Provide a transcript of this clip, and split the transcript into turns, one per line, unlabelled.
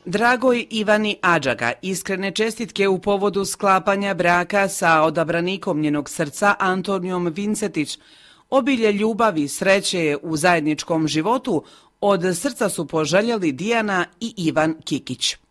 Dragoj Ivani Adžaga iskrene čestitke u povodu sklapanja braka sa odabranikom njenog srca Antonijom Vincetić. Obilje ljubavi, sreće u zajedničkom životu od srca su poželjeli Dijana i Ivan Kikić.